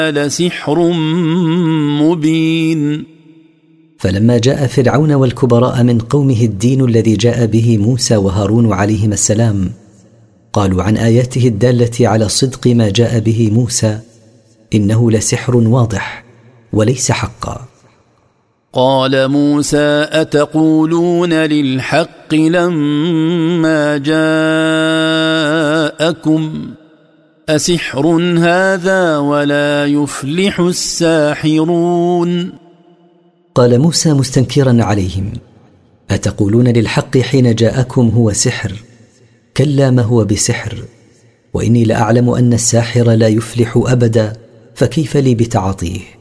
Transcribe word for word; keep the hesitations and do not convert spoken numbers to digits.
لسحر مبين. فلما جاء فرعون والكبراء من قومه الدين الذي جاء به موسى وهارون عليهما السلام، قالوا عن آياته الدالة على صدق ما جاء به موسى: إنه لسحر واضح وليس حقا. قال موسى: أتقولون للحق لما جاءكم أسحر هذا ولا يفلح الساحرون. قال موسى مستنكرا عليهم: أتقولون للحق حين جاءكم هو سحر؟ كلا، ما هو بسحر، وإني لأعلم أن الساحر لا يفلح أبدا، فكيف لي بتعاطيه؟